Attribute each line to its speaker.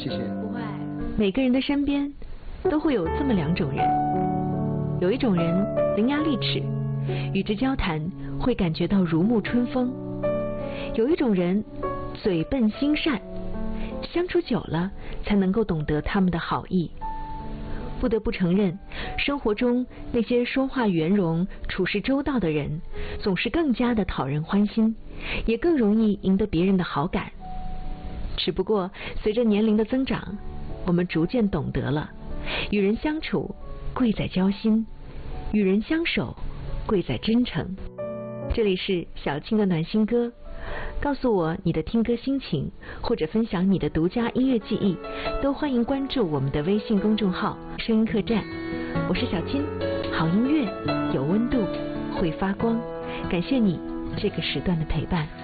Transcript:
Speaker 1: 谢谢。
Speaker 2: 不会。每个人的身边都会有这么两种人，有一种人伶牙俐齿，与之交谈会感觉到如沐春风；有一种人嘴笨心善，相处久了才能够懂得他们的好意。不得不承认，生活中那些说话圆融、处事周到的人，总是更加的讨人欢心，也更容易赢得别人的好感。只不过随着年龄的增长，我们逐渐懂得了，与人相处贵在交心，与人相守贵在真诚。这里是小青的暖心歌，告诉我你的听歌心情，或者分享你的独家音乐记忆，都欢迎关注我们的微信公众号声音客栈。我是小青，好音乐有温度，会发光。感谢你这个时段的陪伴。